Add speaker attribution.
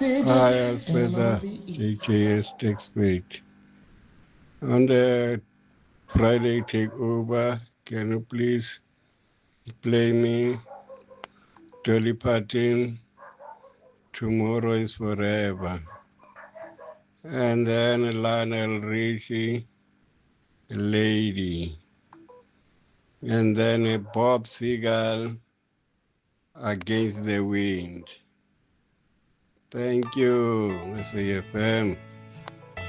Speaker 1: I as Peter JJS Tech Spirit. On the Friday takeover, can you please play me Dolly Parton, Tomorrow is Forever? And then Lionel Richie, Lady. And then Bob Segal, Against the Wind. Thank you, Mr. FM.